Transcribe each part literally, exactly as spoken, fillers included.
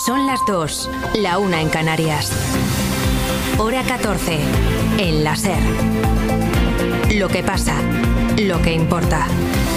Son las dos, la una en Canarias. Hora catorce, en la SER. Lo que pasa, lo que importa.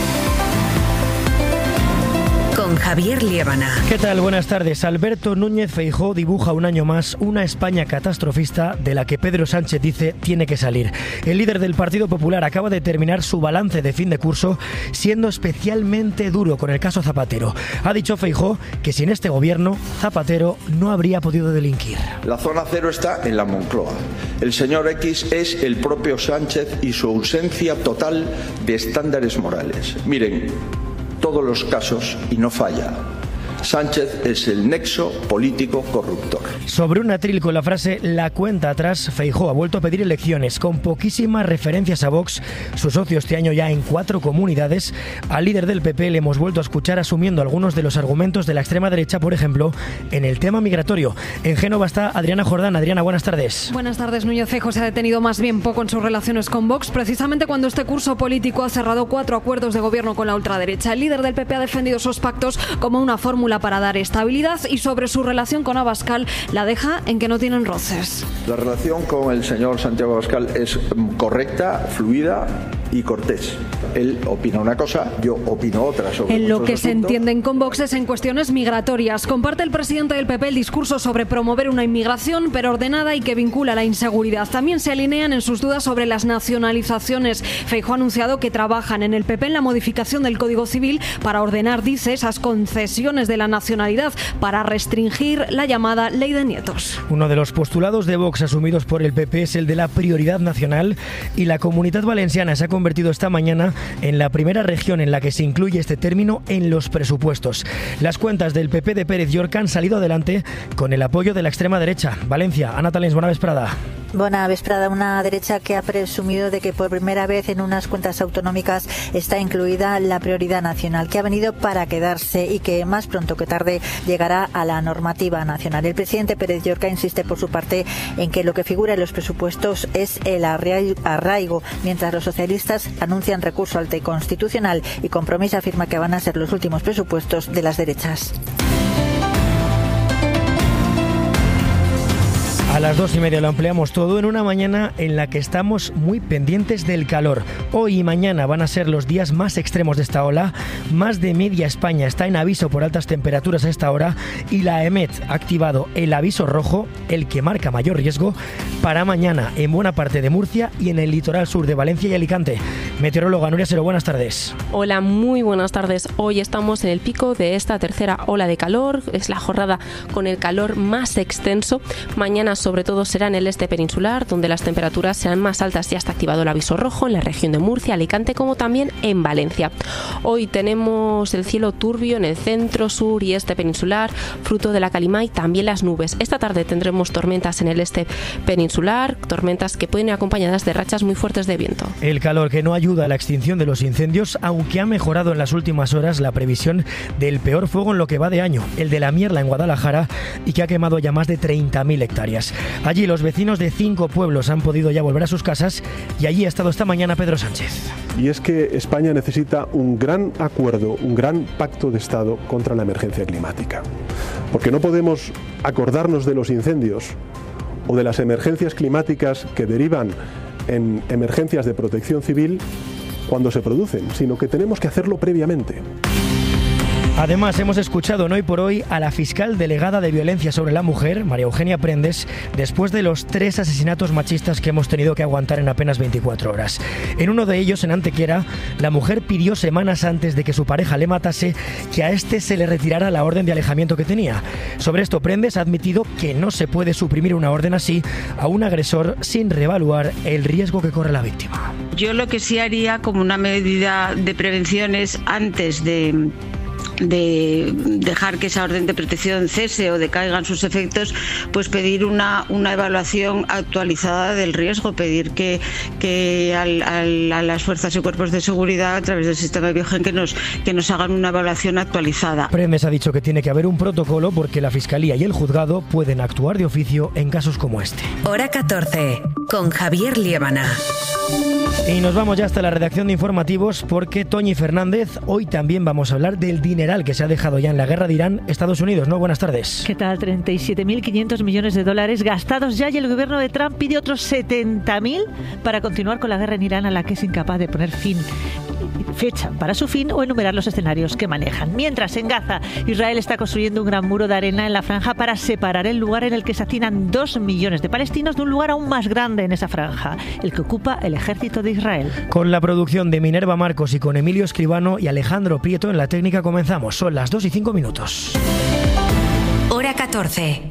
Con Javier Liébana. ¿Qué tal? Buenas tardes. Alberto Núñez Feijóo dibuja un año más una España catastrofista de la que Pedro Sánchez dice tiene que salir. El líder del Partido Popular acaba de terminar su balance de fin de curso siendo especialmente duro con el caso Zapatero. Ha dicho Feijóo que sin este gobierno Zapatero no habría podido delinquir. La zona cero está en la Moncloa. El señor X es el propio Sánchez y su ausencia total de estándares morales. Miren, todos los casos y no falla. Sánchez es el nexo político corruptor. Sobre un atril con la frase "la cuenta atrás", Feijóo ha vuelto a pedir elecciones con poquísimas referencias a Vox, su socio este año ya en cuatro comunidades. Al líder del P P le hemos vuelto a escuchar asumiendo algunos de los argumentos de la extrema derecha, por ejemplo, en el tema migratorio. En Génova está Adriana Jordán. Adriana, buenas tardes. Buenas tardes. Núñez Feijóo se ha detenido más bien poco en sus relaciones con Vox, precisamente cuando este curso político ha cerrado cuatro acuerdos de gobierno con la ultraderecha. El líder del P P ha defendido esos pactos como una fórmula para dar estabilidad y sobre su relación con Abascal la deja en que no tienen roces. La relación con el señor Santiago Abascal es correcta, fluida y cortés. Él opina una cosa, yo opino otra sobre En lo que asuntos. se entienden con Vox es en cuestiones migratorias. Comparte el presidente del P P el discurso sobre promover una inmigración pero ordenada y que vincula la inseguridad. También se alinean en sus dudas sobre las nacionalizaciones. Feijóo ha anunciado que trabajan en el P P en la modificación del Código Civil para ordenar, dice, esas concesiones de la nacionalidad para restringir la llamada ley de nietos. Uno de los postulados de Vox asumidos por el P P es el de la prioridad nacional y la Comunidad Valenciana se ha convertido esta mañana en la primera región en la que se incluye este término en los presupuestos. Las cuentas del P P de Pérez Llorca han salido adelante con el apoyo de la extrema derecha. Valencia, Ana Talens, buena vesprada. Buena vesprada. Una derecha que ha presumido de que por primera vez en unas cuentas autonómicas está incluida la prioridad nacional, que ha venido para quedarse y que más pronto que tarde llegará a la normativa nacional. El presidente Pérez Llorca insiste por su parte en que lo que figura en los presupuestos es el arraigo, mientras los socialistas anuncian recurso al Constitucional y Compromís afirma que van a ser los últimos presupuestos de las derechas. A las dos y media lo ampliamos todo en una mañana en la que estamos muy pendientes del calor. Hoy y mañana van a ser los días más extremos de esta ola. Más de media España está en aviso por altas temperaturas a esta hora y la EMET ha activado el aviso rojo, el que marca mayor riesgo, para mañana en buena parte de Murcia y en el litoral sur de Valencia y Alicante. Meteoróloga Nuria Sero, buenas tardes. Hola, muy buenas tardes. Hoy estamos en el pico de esta tercera ola de calor. Es la jornada con el calor más extenso. Mañana sobre todo será en el este peninsular, donde las temperaturas serán más altas. Ya está activado el aviso rojo en la región de Murcia, Alicante, como también en Valencia. Hoy tenemos el cielo turbio en el centro, sur y este peninsular, fruto de la calima y también las nubes. Esta tarde tendremos tormentas en el este peninsular, tormentas que pueden ir acompañadas de rachas muy fuertes de viento. El calor que no ayuda a la extinción de los incendios, aunque ha mejorado en las últimas horas la previsión del peor fuego en lo que va de año, el de la Mierla en Guadalajara, y que ha quemado ya más de treinta mil hectáreas. Allí los vecinos de cinco pueblos han podido ya volver a sus casas y allí ha estado esta mañana Pedro Sánchez. Y es que España necesita un gran acuerdo, un gran pacto de Estado contra la emergencia climática. Porque no podemos acordarnos de los incendios o de las emergencias climáticas que derivan en emergencias de protección civil cuando se producen, sino que tenemos que hacerlo previamente. Además, hemos escuchado en Hoy por Hoy a la fiscal delegada de violencia sobre la mujer, María Eugenia Prendes, después de los tres asesinatos machistas que hemos tenido que aguantar en apenas veinticuatro horas. En uno de ellos, en Antequera, la mujer pidió semanas antes de que su pareja le matase que a este se le retirara la orden de alejamiento que tenía. Sobre esto, Prendes ha admitido que no se puede suprimir una orden así a un agresor sin reevaluar el riesgo que corre la víctima. Yo lo que sí haría como una medida de prevención es antes de... de dejar que esa orden de protección cese o decaigan sus efectos, pues pedir una, una evaluación actualizada del riesgo, pedir que, que al, al, a las fuerzas y cuerpos de seguridad a través del sistema Biogen que nos, que nos hagan una evaluación actualizada. Prendes ha dicho que tiene que haber un protocolo porque la Fiscalía y el Juzgado pueden actuar de oficio en casos como este. Hora catorce, con Javier Liébana. Y nos vamos ya hasta la redacción de informativos porque Toñi Fernández, hoy también vamos a hablar del dineral que se ha dejado ya en la guerra de Irán, Estados Unidos, ¿no? Buenas tardes. ¿Qué tal? treinta y siete mil quinientos millones de dólares gastados ya y el gobierno de Trump pide otros setenta mil para continuar con la guerra en Irán a la que es incapaz de poner fin. Fecha para su fin o enumerar los escenarios que manejan. Mientras, en Gaza, Israel está construyendo un gran muro de arena en la franja para separar el lugar en el que se hacinan dos millones de palestinos de un lugar aún más grande en esa franja, el que ocupa el ejército de Israel. Con la producción de Minerva Marcos y con Emilio Escribano y Alejandro Prieto en la técnica comenzamos. Son las dos y cinco minutos. Hora catorce.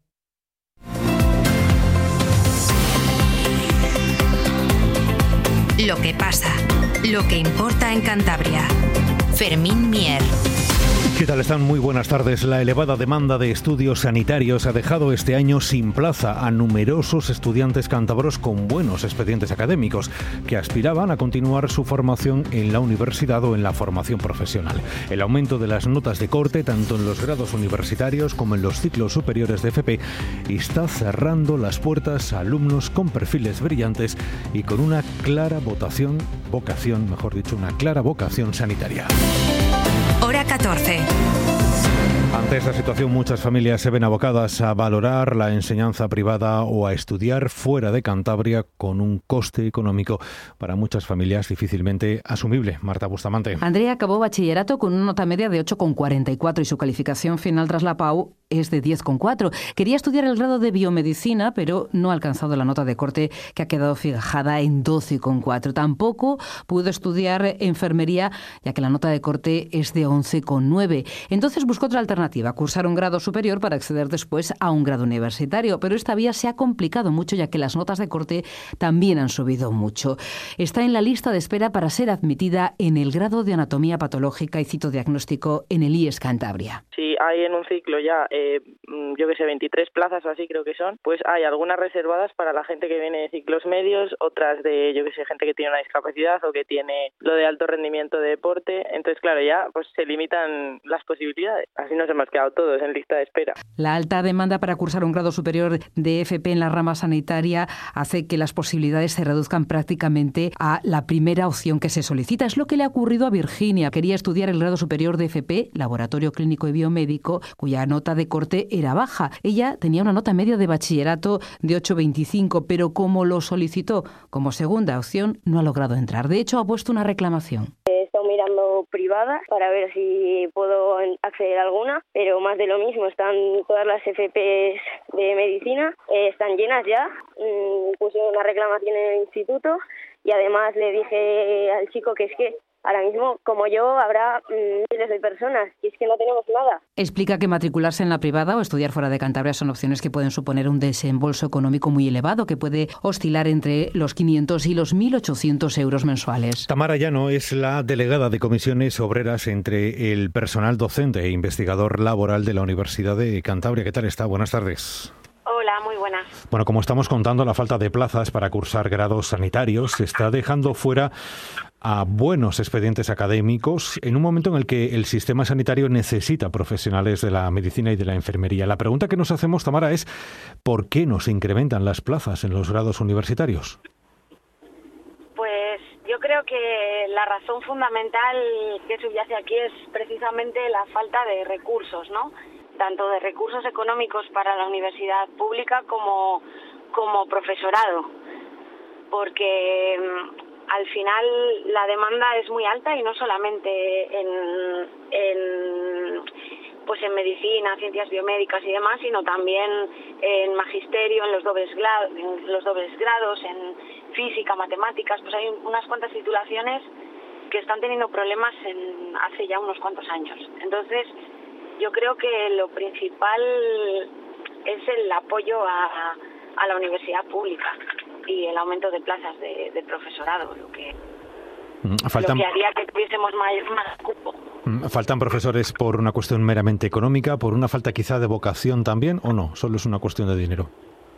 Lo que pasa, lo que importa en Cantabria. Fermín Mier. ¿Qué tal están? Muy buenas tardes. La elevada demanda de estudios sanitarios ha dejado este año sin plaza a numerosos estudiantes cántabros con buenos expedientes académicos que aspiraban a continuar su formación en la universidad o en la formación profesional. El aumento de las notas de corte, tanto en los grados universitarios como en los ciclos superiores de F P, está cerrando las puertas a alumnos con perfiles brillantes y con una clara votación, vocación, mejor dicho, una clara vocación sanitaria. Hora catorce. Ante esta situación, muchas familias se ven abocadas a valorar la enseñanza privada o a estudiar fuera de Cantabria con un coste económico para muchas familias difícilmente asumible. Marta Bustamante. Andrea acabó bachillerato con una nota media de ocho coma cuarenta y cuatro y su calificación final tras la P A U es de diez coma cuatro. Quería estudiar el grado de biomedicina, pero no ha alcanzado la nota de corte que ha quedado fijada en doce coma cuatro. Tampoco pudo estudiar enfermería, ya que la nota de corte es de once coma nueve. Entonces buscó otra alternativa, cursar un grado superior para acceder después a un grado universitario. Pero esta vía se ha complicado mucho, ya que las notas de corte también han subido mucho. Está en la lista de espera para ser admitida en el grado de anatomía patológica y citodiagnóstico en el I E S Cantabria. Sí, hay en un ciclo ya, eh, yo que sé, veintitrés plazas o así creo que son, pues hay algunas reservadas para la gente que viene de ciclos medios, otras de, yo que sé, gente que tiene una discapacidad o que tiene lo de alto rendimiento de deporte. Entonces, claro, ya pues se limitan las posibilidades. Así nos hemos quedado todos en lista de espera. La alta demanda para cursar un grado superior de F P en la rama sanitaria hace que las posibilidades se reduzcan prácticamente a la primera opción que se solicita. Es lo que le ha ocurrido a Virginia. Quería estudiar el grado superior de F P, Laboratorio Clínico y Biomédico, cuya nota de corte era baja. Ella tenía una nota media de bachillerato de ocho coma veinticinco, pero como lo solicitó como segunda opción, no ha logrado entrar. De hecho, ha puesto una reclamación. He estado mirando privadas para ver si puedo acceder a alguna, pero más de lo mismo. Están todas las F Pes de medicina, eh, están llenas ya. Mm, puse una reclamación en el instituto y además le dije al chico que es que ahora mismo, como yo, habrá mmm, miles de personas y es que no tenemos nada. Explica que matricularse en la privada o estudiar fuera de Cantabria son opciones que pueden suponer un desembolso económico muy elevado, que puede oscilar entre los quinientos y los mil ochocientos euros mensuales. Tamara Llano es la delegada de comisiones obreras entre el personal docente e investigador laboral de la Universidad de Cantabria. ¿Qué tal está? Buenas tardes. Hola, muy buenas. Bueno, como estamos contando, la falta de plazas para cursar grados sanitarios se está dejando fuera a buenos expedientes académicos en un momento en el que el sistema sanitario necesita profesionales de la medicina y de la enfermería. La pregunta que nos hacemos, Tamara, es ¿por qué no se incrementan las plazas en los grados universitarios? Pues yo creo que la razón fundamental que subyace aquí es precisamente la falta de recursos, ¿no? Tanto de recursos económicos para la universidad pública como, como profesorado, porque al final la demanda es muy alta y no solamente en, en, pues en medicina, ciencias biomédicas y demás, sino también en magisterio, en los dobles grados, en los dobles grados, en física, matemáticas. Pues hay unas cuantas titulaciones que están teniendo problemas en, hace ya unos cuantos años. Entonces, yo creo que lo principal es el apoyo a, a la universidad pública y el aumento de plazas de, de profesorado, lo que, Faltan, lo que haría que tuviésemos más, más cupo. ¿Faltan profesores por una cuestión meramente económica, por una falta quizá de vocación también, o no? ¿Solo es una cuestión de dinero?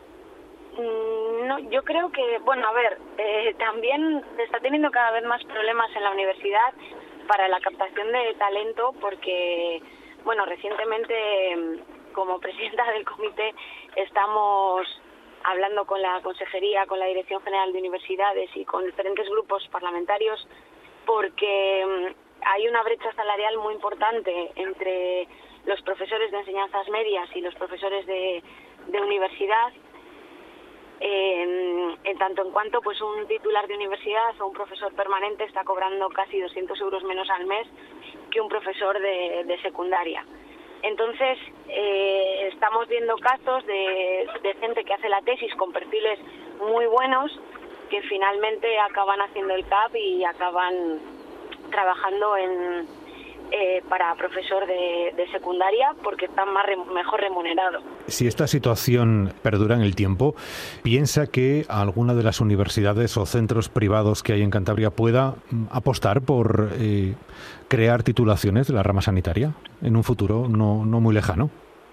No, yo creo que, bueno, a ver, eh, también se está teniendo cada vez más problemas en la universidad para la captación de talento porque... Bueno, recientemente, como presidenta del comité, estamos hablando con la Consejería, con la Dirección General de Universidades y con diferentes grupos parlamentarios, porque hay una brecha salarial muy importante entre los profesores de enseñanzas medias y los profesores de, de universidad, eh, en tanto en cuanto pues un titular de universidad o un profesor permanente está cobrando casi doscientos euros menos al mes que un profesor de, de secundaria. Entonces, eh, estamos viendo casos de, de gente que hace la tesis con perfiles muy buenos que finalmente acaban haciendo el C A P y acaban trabajando en, eh, para profesor de, de secundaria porque están más mejor remunerados. Si esta situación perdura en el tiempo, ¿piensa que alguna de las universidades o centros privados que hay en Cantabria pueda apostar por eh, crear titulaciones de la rama sanitaria en un futuro no, no muy lejano?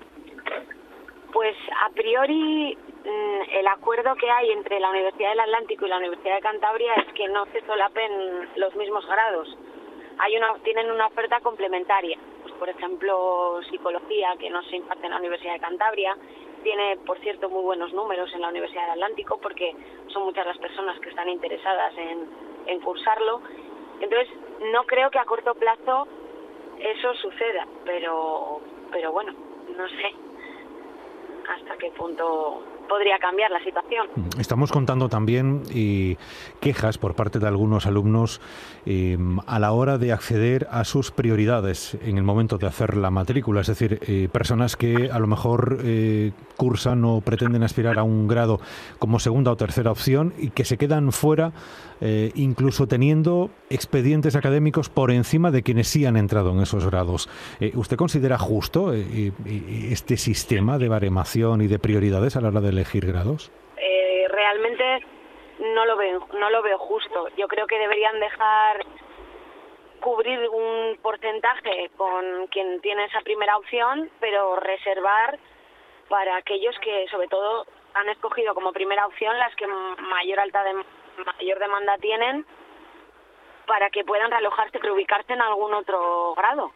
Pues a priori el acuerdo que hay entre la Universidad del Atlántico y la Universidad de Cantabria es que no se solapen los mismos grados. Hay una, tienen una oferta complementaria. Pues, por ejemplo, psicología, que no se imparte en la Universidad de Cantabria, tiene, por cierto, muy buenos números en la Universidad del Atlántico porque son muchas las personas que están interesadas en, en cursarlo. Entonces, no creo que a corto plazo eso suceda, pero, pero bueno, no sé hasta qué punto podría cambiar la situación. Estamos contando también eh, quejas por parte de algunos alumnos eh, a la hora de acceder a sus prioridades en el momento de hacer la matrícula, es decir, eh, personas que a lo mejor eh, cursan o pretenden aspirar a un grado como segunda o tercera opción y que se quedan fuera, eh, incluso teniendo expedientes académicos por encima de quienes sí han entrado en esos grados. Eh, ¿Usted considera justo eh, eh, este sistema de baremación y de prioridades a la hora de elegir grados? Eh, realmente no lo veo, no lo veo justo. Yo creo que deberían dejar cubrir un porcentaje con quien tiene esa primera opción, pero reservar para aquellos que, sobre todo, han escogido como primera opción las que mayor alta de, mayor demanda tienen, para que puedan realojarse, reubicarse en algún otro grado.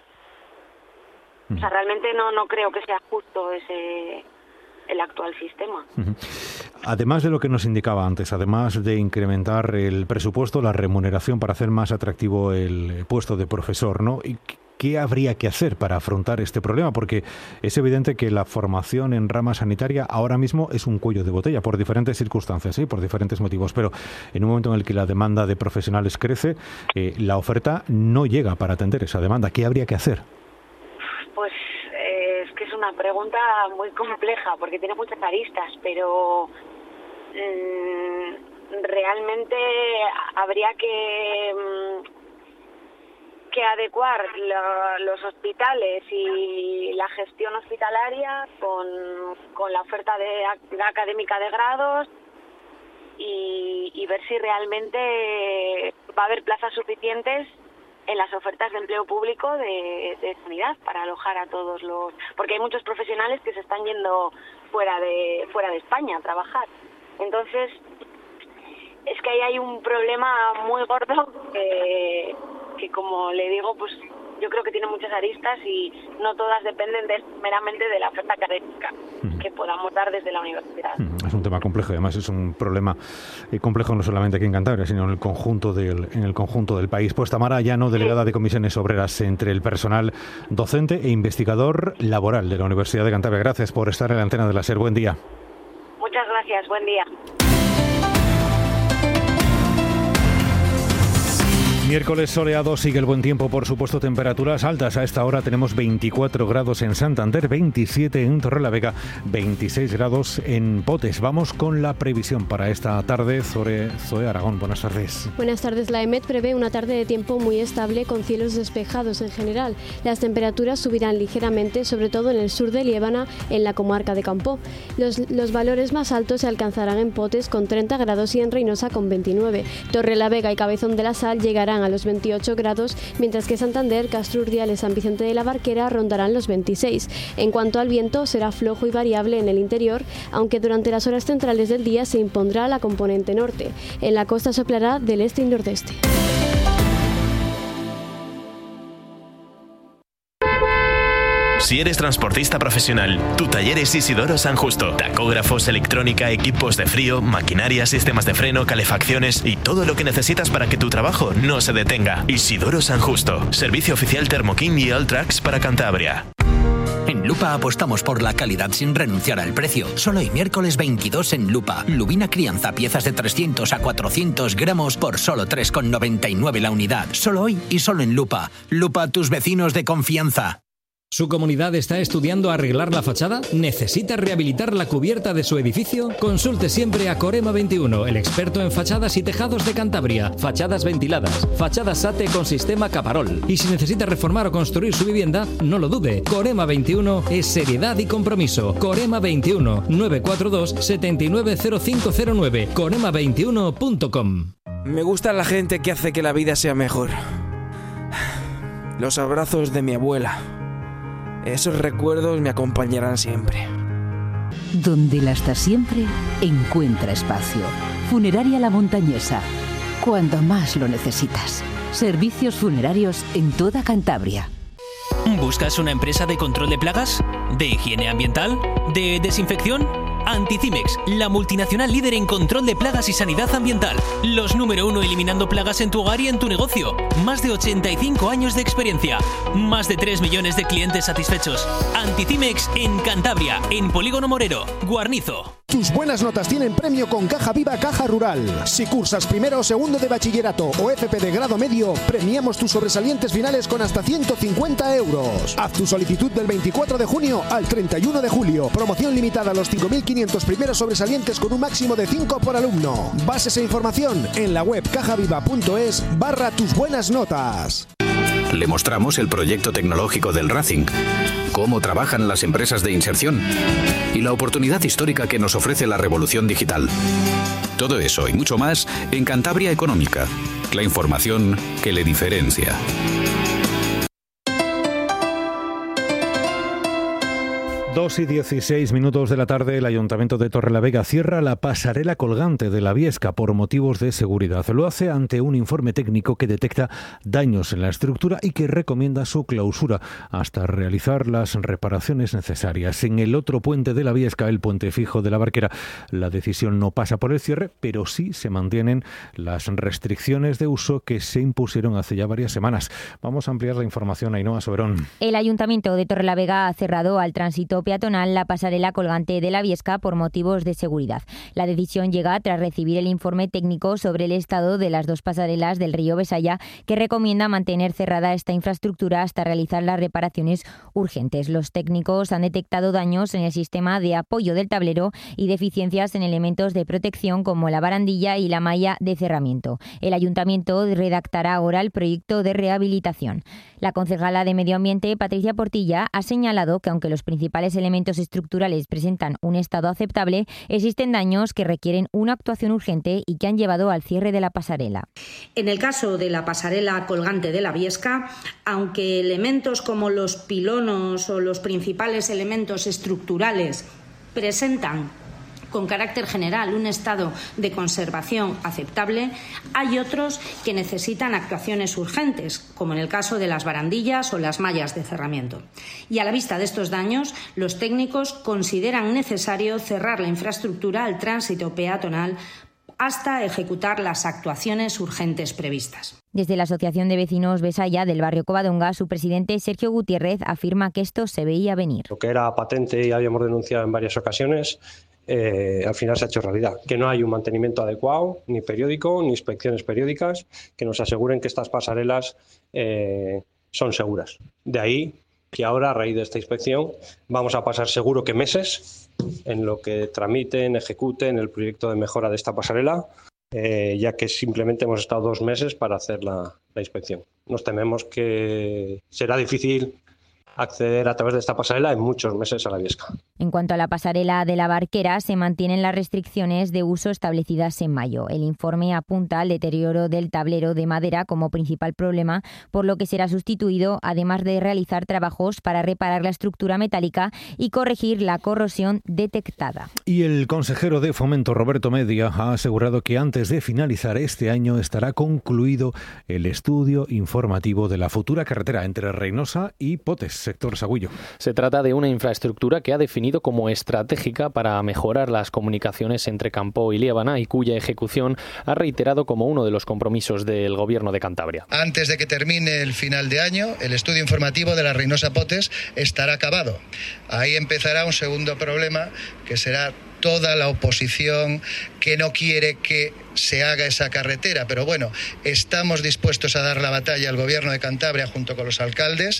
O sea, realmente no no creo que sea justo ese el actual sistema. Además de lo que nos indicaba antes, además de incrementar el presupuesto, la remuneración para hacer más atractivo el puesto de profesor, ¿no? ¿Y qué habría que hacer para afrontar este problema? Porque es evidente que la formación en rama sanitaria ahora mismo es un cuello de botella por diferentes circunstancias, ¿sí? Por diferentes motivos, pero en un momento en el que la demanda de profesionales crece, eh, la oferta no llega para atender esa demanda. ¿Qué habría que hacer? Pues eh, es que es una pregunta muy compleja porque tiene muchas aristas, pero mmm, realmente habría que mmm, que adecuar la, los hospitales y la gestión hospitalaria con, con la oferta de, de académica de grados y, y ver si realmente va a haber plazas suficientes en las ofertas de empleo público de, de sanidad para alojar a todos los... Porque hay muchos profesionales que se están yendo fuera de fuera de España a trabajar. Entonces, es que ahí hay un problema muy gordo que, que como le digo, pues yo creo que tiene muchas aristas y no todas dependen de, meramente de la oferta académica mm. que podamos dar desde la universidad. Mm. Es un tema complejo y además es un problema eh, complejo no solamente aquí en Cantabria, sino en el conjunto del, en el conjunto del país. Pues Tamara Llano, delegada sí. de Comisiones Obreras entre el personal docente e investigador laboral de la Universidad de Cantabria. Gracias por estar en la antena de la SER. Buen día. Muchas gracias. Buen día. Miércoles soleado, sigue el buen tiempo, por supuesto, temperaturas altas. A esta hora tenemos veinticuatro grados en Santander, veintisiete en Torrelavega, veintiséis grados en Potes. Vamos con la previsión para esta tarde. Zoe, Zoe Aragón, buenas tardes. Buenas tardes. La EMET prevé una tarde de tiempo muy estable con cielos despejados en general. Las temperaturas subirán ligeramente, sobre todo en el sur de Liébana, en la comarca de Campó. Los, los valores más altos se alcanzarán en Potes con treinta grados y en Reynosa con veintinueve. Torrelavega y Cabezón de la Sal llegarán a los veintiocho grados, mientras que Santander, Castro Urdiales, San Vicente de la Barquera rondarán los veintiséis. En cuanto al viento, será flojo y variable en el interior, aunque durante las horas centrales del día se impondrá la componente norte. En la costa soplará del este y nordeste. Si eres transportista profesional, tu taller es Isidoro San Justo. Tacógrafos, electrónica, equipos de frío, maquinaria, sistemas de freno, calefacciones y todo lo que necesitas para que tu trabajo no se detenga. Isidoro San Justo. Servicio oficial Thermokin y Alltrax para Cantabria. En Lupa apostamos por la calidad sin renunciar al precio. Solo hoy miércoles veintidós en Lupa. Lubina crianza, piezas de trescientos a cuatrocientos gramos por solo tres con noventa y nueve la unidad. Solo hoy y solo en Lupa. Lupa, tus vecinos de confianza. ¿Su comunidad está estudiando arreglar la fachada? ¿Necesita rehabilitar la cubierta de su edificio? Consulte siempre a Corema veintiuno, el experto en fachadas y tejados de Cantabria. Fachadas ventiladas, fachadas SATE con sistema Caparol. Y si necesita reformar o construir su vivienda, no lo dude. Corema veintiuno es seriedad y compromiso. Corema veintiuno, nueve cuatro dos, siete nueve cero cinco cero nueve. corema veintiuno punto com. Me gusta la gente que hace que la vida sea mejor. Los abrazos de mi abuela. Esos recuerdos me acompañarán siempre. Donde la hasta siempre encuentra espacio. Funeraria La Montañesa. Cuando más lo necesitas. Servicios funerarios en toda Cantabria. ¿Buscas una empresa de control de plagas? ¿De higiene ambiental? ¿De desinfección? Anticimex, la multinacional líder en control de plagas y sanidad ambiental. Los número uno eliminando plagas en tu hogar y en tu negocio. Más de ochenta y cinco años de experiencia. Más de tres millones de clientes satisfechos. Anticimex en Cantabria, en Polígono Morero, Guarnizo. Tus buenas notas tienen premio con Caja Viva Caja Rural. Si cursas primero o segundo de bachillerato o F P de grado medio, premiamos tus sobresalientes finales con hasta ciento cincuenta euros. Haz tu solicitud del veinticuatro de junio al treinta y uno de julio. Promoción limitada a los cinco mil quinientos primeros sobresalientes con un máximo de cinco por alumno. Bases e información en la web cajaviva.es barra tus buenas notas. Le mostramos el proyecto tecnológico del Racing, cómo trabajan las empresas de inserción y la oportunidad histórica que nos ofrece la revolución digital. Todo eso y mucho más en Cantabria Económica, la información que le diferencia. Dos y dieciséis minutos de la tarde, el Ayuntamiento de Torrelavega cierra la pasarela colgante de la Viesca por motivos de seguridad. Lo hace ante un informe técnico que detecta daños en la estructura y que recomienda su clausura hasta realizar las reparaciones necesarias. En el otro puente de la Viesca, el puente fijo de la Barquera, la decisión no pasa por el cierre, pero sí se mantienen las restricciones de uso que se impusieron hace ya varias semanas. Vamos a ampliar la información, Ainhoa Soberón. El Ayuntamiento de Torrelavega ha cerrado al tránsito peatonal la pasarela colgante de la Viesca por motivos de seguridad. La decisión llega tras recibir el informe técnico sobre el estado de las dos pasarelas del río Besaya, que recomienda mantener cerrada esta infraestructura hasta realizar las reparaciones urgentes. Los técnicos han detectado daños en el sistema de apoyo del tablero y deficiencias en elementos de protección como la barandilla y la malla de cerramiento. El Ayuntamiento redactará ahora el proyecto de rehabilitación. La concejala de Medio Ambiente, Patricia Portilla, ha señalado que aunque los principales elementos estructurales presentan un estado aceptable, existen daños que requieren una actuación urgente y que han llevado al cierre de la pasarela. En el caso de la pasarela colgante de la Viesca, aunque elementos como los pilonos o los principales elementos estructurales presentan con carácter general un estado de conservación aceptable, hay otros que necesitan actuaciones urgentes, como en el caso de las barandillas o las mallas de cerramiento. Y a la vista de estos daños, los técnicos consideran necesario cerrar la infraestructura al tránsito peatonal hasta ejecutar las actuaciones urgentes previstas. Desde la Asociación de Vecinos Besaya del barrio Covadonga, su presidente Sergio Gutiérrez afirma que esto se veía venir. Lo que era patente y habíamos denunciado en varias ocasiones, Eh, al final se ha hecho realidad. Que no hay un mantenimiento adecuado, ni periódico, ni inspecciones periódicas que nos aseguren que estas pasarelas eh, son seguras. De ahí que ahora, a raíz de esta inspección, vamos a pasar seguro que meses en lo que tramiten, ejecuten el proyecto de mejora de esta pasarela, eh, ya que simplemente hemos estado dos meses para hacer la, la inspección. Nos tememos que será difícil acceder a través de esta pasarela en muchos meses a la Viesca. En cuanto a la pasarela de la Barquera, se mantienen las restricciones de uso establecidas en mayo. El informe apunta al deterioro del tablero de madera como principal problema, por lo que será sustituido, además de realizar trabajos para reparar la estructura metálica y corregir la corrosión detectada. Y el consejero de Fomento, Roberto Media, ha asegurado que antes de finalizar este año estará concluido el estudio informativo de la futura carretera entre Reynosa y Potes. Héctor Sagüillo. Se trata de una infraestructura que ha definido como estratégica para mejorar las comunicaciones entre Campoo y Liébana y cuya ejecución ha reiterado como uno de los compromisos del Gobierno de Cantabria. Antes de que termine el final de año, el estudio informativo de la Reynosa Potes estará acabado. Ahí empezará un segundo problema, que será toda la oposición que no quiere que se haga esa carretera. Pero bueno, estamos dispuestos a dar la batalla al Gobierno de Cantabria junto con los alcaldes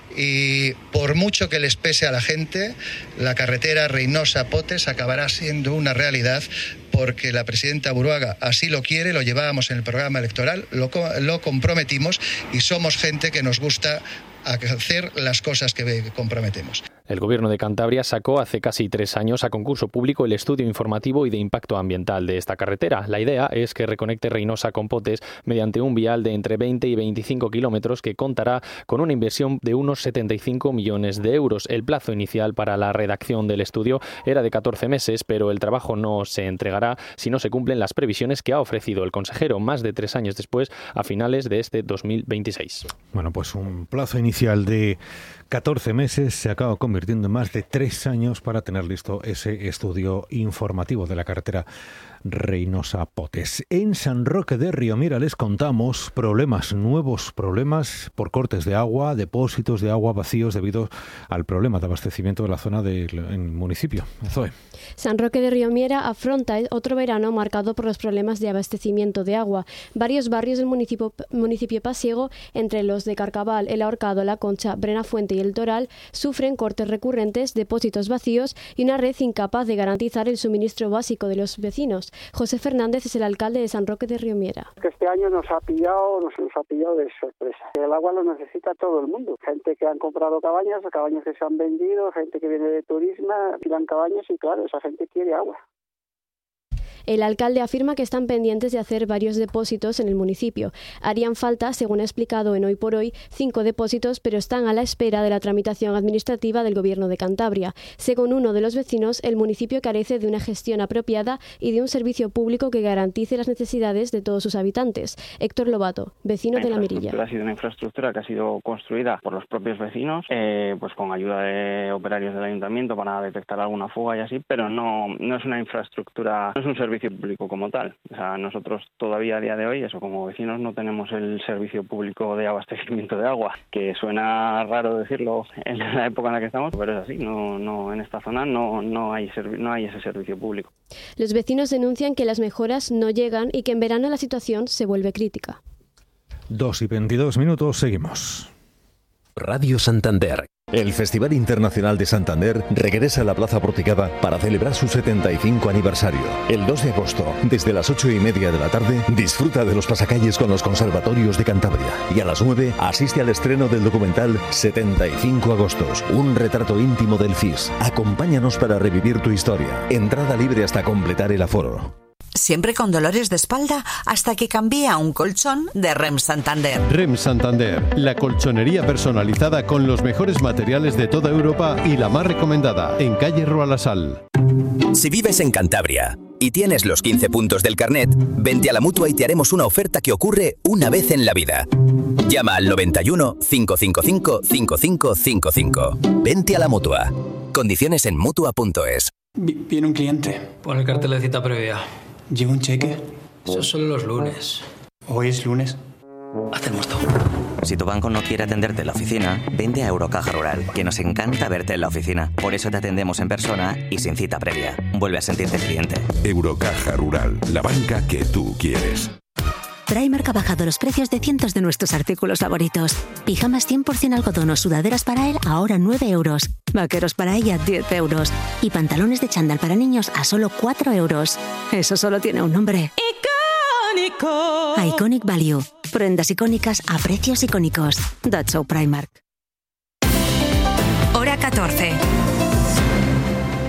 y por mucho que les pese a la gente, la carretera Reynosa-Potes acabará siendo una realidad porque la presidenta Buruaga así lo quiere, lo llevábamos en el programa electoral, lo, lo comprometimos y somos gente que nos gusta hacer las cosas que comprometemos. El Gobierno de Cantabria sacó hace casi tres años a concurso público el estudio informativo y de impacto ambiental de esta carretera. La idea es que reconecte Reynosa con Potes mediante un vial de entre veinte y veinticinco kilómetros que contará con una inversión de unos setenta y cinco millones de euros. El plazo inicial para la redacción del estudio era de catorce meses, pero el trabajo no se entregará si no se cumplen las previsiones que ha ofrecido el consejero más de tres años después, a finales de este dos mil veintiséis. Bueno, pues un plazo inicial de catorce meses se acaba convirtiendo en más de tres años para tener listo ese estudio informativo de la carretera Reynosa-Potes. En San Roque de Riomiera les contamos problemas, nuevos problemas por cortes de agua, depósitos de agua vacíos debido al problema de abastecimiento de la zona del municipio. Zoe. San Roque de Riomiera afronta otro verano marcado por los problemas de abastecimiento de agua. Varios barrios del municipio, municipio pasiego, entre los de Carcaval, El Ahorcado, La Concha, Brenafuente y El Toral, sufren cortes recurrentes, depósitos vacíos y una red incapaz de garantizar el suministro básico de los vecinos. José Fernández es el alcalde de San Roque de Riomiera. Este año nos ha pillado, nos, nos ha pillado de sorpresa. El agua lo necesita todo el mundo. Gente que han comprado cabañas, cabañas que se han vendido, gente que viene de turismo, tiran cabañas y claro, esa gente quiere agua. El alcalde afirma que están pendientes de hacer varios depósitos en el municipio. Harían falta, según ha explicado en Hoy por Hoy, cinco depósitos, pero están a la espera de la tramitación administrativa del Gobierno de Cantabria. Según uno de los vecinos, el municipio carece de una gestión apropiada y de un servicio público que garantice las necesidades de todos sus habitantes. Héctor Lobato, vecino de La Mirilla. Ha sido una infraestructura que ha sido construida por los propios vecinos, eh, pues con ayuda de operarios del ayuntamiento para detectar alguna fuga y así, pero no, no es una infraestructura, no es un servicio servicio público como tal. O sea, nosotros todavía a día de hoy, eso como vecinos, no tenemos el servicio público de abastecimiento de agua, que suena raro decirlo en la época en la que estamos, pero es así, no, no en esta zona no, no, hay servi- no hay ese servicio público. Los vecinos denuncian que las mejoras no llegan y que en verano la situación se vuelve crítica. Dos y veintidós minutos, seguimos. Radio Santander. El Festival Internacional de Santander regresa a la Plaza Porticada para celebrar su setenta y cinco aniversario. El dos de agosto, desde las ocho y media de la tarde, disfruta de los pasacalles con los conservatorios de Cantabria. Y a las nueve, asiste al estreno del documental setenta y cinco agostos, un retrato íntimo del C I S. Acompáñanos para revivir tu historia. Entrada libre hasta completar el aforo. Siempre con dolores de espalda hasta que cambié a un colchón de R E M Santander. R E M Santander, la colchonería personalizada con los mejores materiales de toda Europa y la más recomendada, en calle Roalasal. Si vives en Cantabria y tienes los quince puntos del carnet, vente a la Mutua y te haremos una oferta que ocurre una vez en la vida. Llama al noventa y uno, cinco cinco cinco, cinco cinco cinco cinco. Vente a la Mutua. Condiciones en Mutua punto es. Viene un cliente. Pon el cartel de cita previa. ¿Lleva un cheque? Eso es solo los lunes. ¿Hoy es lunes? Hacemos todo. Si tu banco no quiere atenderte en la oficina, vente a Eurocaja Rural, que nos encanta verte en la oficina. Por eso te atendemos en persona y sin cita previa. Vuelve a sentirte cliente. Eurocaja Rural, la banca que tú quieres. Primark ha bajado los precios de cientos de nuestros artículos favoritos. Pijamas cien por ciento algodón o sudaderas para él ahora nueve euros. Vaqueros para ella diez euros. Y pantalones de chándal para niños a solo cuatro euros. Eso solo tiene un nombre. ¡Icónico! Iconic Value. Prendas icónicas a precios icónicos. That's so Primark. Hora catorce.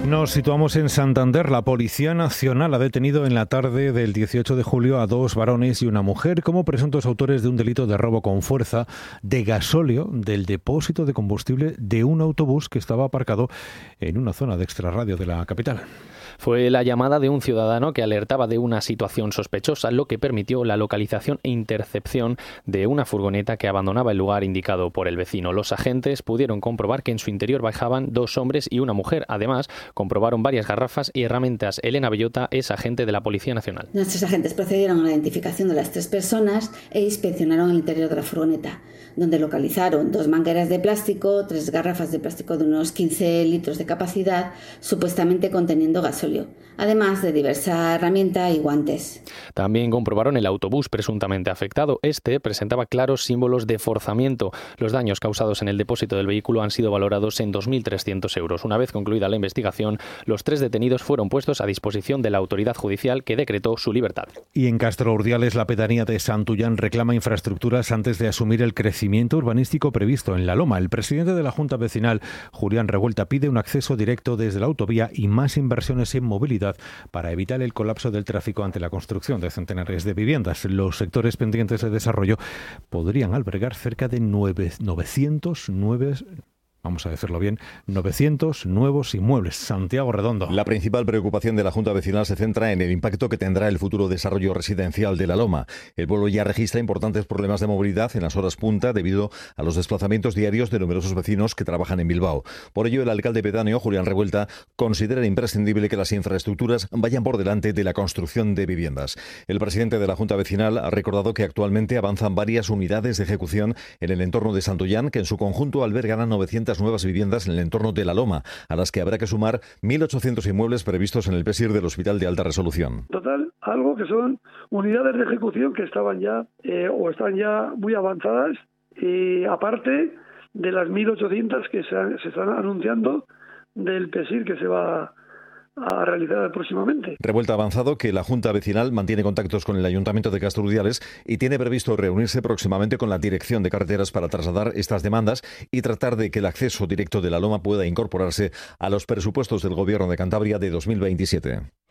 Nos situamos en Santander. La Policía Nacional ha detenido en la tarde del dieciocho de julio a dos varones y una mujer como presuntos autores de un delito de robo con fuerza de gasóleo del depósito de combustible de un autobús que estaba aparcado en una zona de extrarradio de la capital. Fue la llamada de un ciudadano que alertaba de una situación sospechosa, lo que permitió la localización e intercepción de una furgoneta que abandonaba el lugar indicado por el vecino. Los agentes pudieron comprobar que en su interior bajaban dos hombres y una mujer. Además, comprobaron varias garrafas y herramientas. Elena Bellota es agente de la Policía Nacional. Nuestros agentes procedieron a la identificación de las tres personas e inspeccionaron el interior de la furgoneta, donde localizaron dos mangueras de plástico, tres garrafas de plástico de unos quince litros de capacidad, supuestamente conteniendo gasóleo, además de diversa herramienta y guantes. También comprobaron el autobús presuntamente afectado. Este presentaba claros símbolos de forzamiento. Los daños causados en el depósito del vehículo han sido valorados en dos mil trescientos euros. Una vez concluida la investigación, los tres detenidos fueron puestos a disposición de la autoridad judicial que decretó su libertad. Y en Castro Urdiales, la pedanía de Santullán reclama infraestructuras antes de asumir el crecimiento urbanístico previsto en La Loma. El presidente de la Junta Vecinal, Julián Revuelta, pide un acceso directo desde la autovía y más inversiones en movilidad para evitar el colapso del tráfico ante la construcción de centenares de viviendas. Los sectores pendientes de desarrollo podrían albergar cerca de novecientos nueve... Vamos a decirlo bien, novecientos nuevos inmuebles. Santiago Redondo. La principal preocupación de la Junta Vecinal se centra en el impacto que tendrá el futuro desarrollo residencial de La Loma. El pueblo ya registra importantes problemas de movilidad en las horas punta debido a los desplazamientos diarios de numerosos vecinos que trabajan en Bilbao. Por ello, el alcalde pedáneo, Julián Revuelta, considera imprescindible que las infraestructuras vayan por delante de la construcción de viviendas. El presidente de la Junta Vecinal ha recordado que actualmente avanzan varias unidades de ejecución en el entorno de Santullán, que en su conjunto albergan a novecientas nuevas viviendas en el entorno de La Loma, a las que habrá que sumar mil ochocientos inmuebles previstos en el P E S I R del Hospital de Alta Resolución. Total, algo que son unidades de ejecución que estaban ya eh, o están ya muy avanzadas, y aparte de las mil ochocientas que se, se están anunciando del P E S I R que se va a realizar próximamente. Revuelta ha avanzado que la Junta Vecinal mantiene contactos con el Ayuntamiento de Castro Urdiales y tiene previsto reunirse próximamente con la Dirección de Carreteras para trasladar estas demandas y tratar de que el acceso directo de La Loma pueda incorporarse a los presupuestos del Gobierno de Cantabria de dos mil veintisiete.